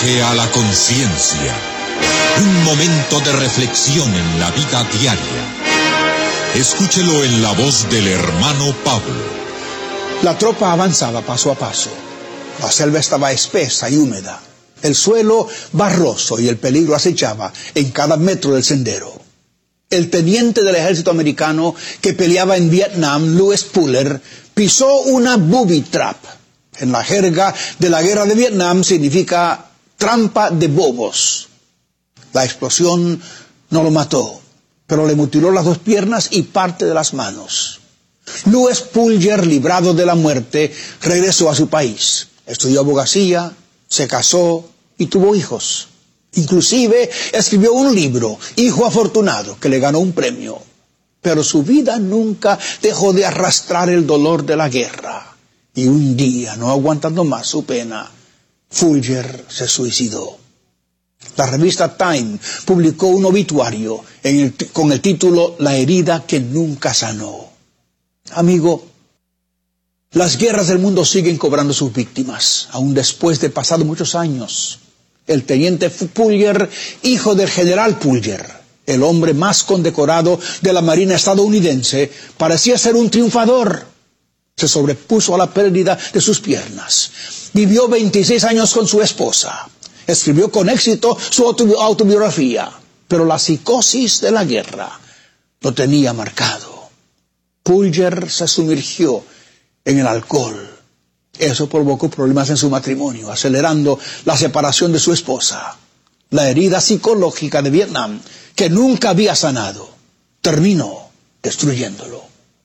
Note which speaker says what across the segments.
Speaker 1: viaje a la conciencia. Un momento de reflexión en la vida diaria. Escúchelo en la voz del hermano Pablo.
Speaker 2: La tropa avanzaba paso a paso. La selva estaba espesa y húmeda. El suelo barroso y el peligro acechaba en cada metro del sendero. El teniente del ejército americano que peleaba en Vietnam, Louis Puller, pisó una booby trap. En la jerga de la guerra de Vietnam significa trampa de bobos. La explosión no lo mató, pero le mutiló las dos piernas y parte de las manos. Louis Puller, librado de la muerte, regresó a su país. Estudió abogacía, se casó y tuvo hijos. Inclusive escribió un libro, Hijo Afortunado, que le ganó un premio. Pero su vida nunca dejó de arrastrar el dolor de la guerra. Y un día, no aguantando más su pena, Puller se suicidó. La revista Time publicó un obituario con el título La herida que nunca sanó. Amigo, las guerras del mundo siguen cobrando sus víctimas, aún después de pasados muchos años. El teniente Puller, hijo del general Puller, el hombre más condecorado de la Marina estadounidense, parecía ser un triunfador. Se sobrepuso a la pérdida de sus piernas. Vivió 26 años con su esposa. Escribió con éxito su autobiografía, pero la psicosis de la guerra lo tenía marcado. Puller se sumergió en el alcohol. Eso provocó problemas en su matrimonio, acelerando la separación de su esposa. La herida psicológica de Vietnam, que nunca había sanado, terminó destruyéndolo.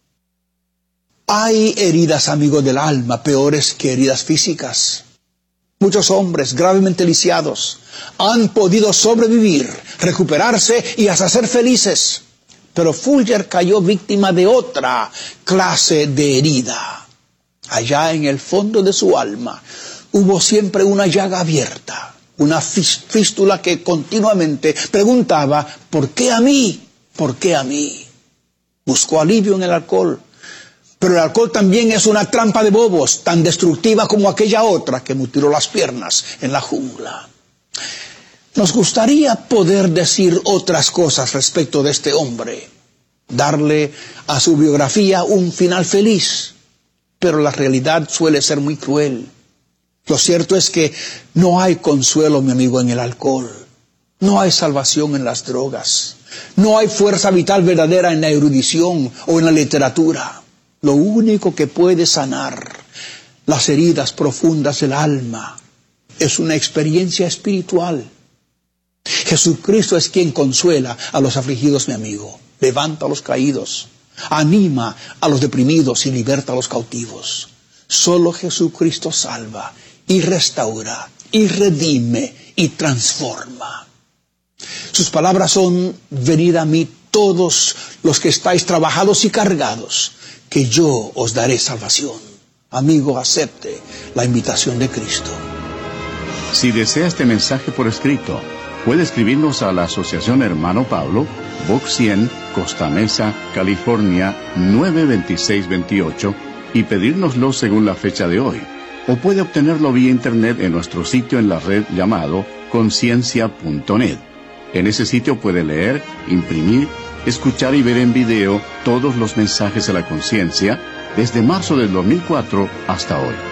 Speaker 2: Hay heridas, amigos del alma, peores que heridas físicas. Muchos hombres gravemente lisiados han podido sobrevivir, recuperarse y hasta ser felices. Pero Puller cayó víctima de otra clase de herida. Allá en el fondo de su alma hubo siempre una llaga abierta, una fístula que continuamente preguntaba, ¿por qué a mí? ¿Por qué a mí? Buscó alivio en el alcohol. Pero el alcohol también es una trampa de bobos, tan destructiva como aquella otra que mutiló las piernas en la jungla. Nos gustaría poder decir otras cosas respecto de este hombre, darle a su biografía un final feliz, pero la realidad suele ser muy cruel. Lo cierto es que no hay consuelo, mi amigo, en el alcohol. No hay salvación en las drogas. No hay fuerza vital verdadera en la erudición o en la literatura. Lo único que puede sanar las heridas profundas del alma es una experiencia espiritual. Jesucristo es quien consuela a los afligidos, mi amigo. Levanta a los caídos, anima a los deprimidos y liberta a los cautivos. Solo Jesucristo salva y restaura y redime y transforma. Sus palabras son: venid a mí todos los que estáis trabajados y cargados, que yo os daré salvación. Amigo, acepte la invitación de Cristo.
Speaker 3: Si desea este mensaje por escrito, puede escribirnos a la Asociación Hermano Pablo, Box 100, Costa Mesa, California, 92628, y pedírnoslo según la fecha de hoy. O puede obtenerlo vía internet en nuestro sitio en la red llamado conciencia.net. En ese sitio puede leer, imprimir, escuchar y ver en video todos los mensajes de la conciencia desde marzo del 2004 hasta hoy.